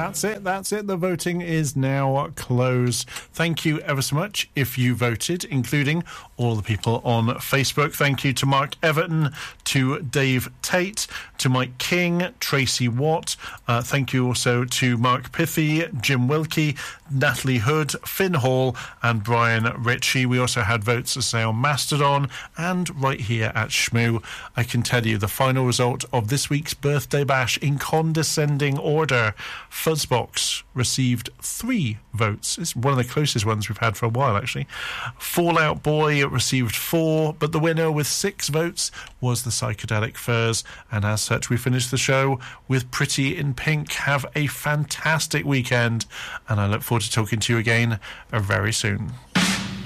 That's it. The voting is now closed. Thank you ever so much if you voted, including all the people on Facebook. Thank you to Mark Everton, to Dave Tate, to Mike King, Tracy Watt. Thank you also to Mark Pithy, Jim Wilkie, Natalie Hood, Finn Hall and Brian Ritchie. We also had votes, as I say, on Mastodon and right here at Shmoo. I can tell you the final result of this week's Birthday Bash in condescending order. Fuzzbox received 3 votes. It's one of the closest ones we've had for a while, actually. Fallout Boy received 4, but the winner with 6 votes was the Psychedelic Furs. And as such, we finished the show with Pretty in Pink. Have a fantastic weekend, and I look forward to talking to you again very soon.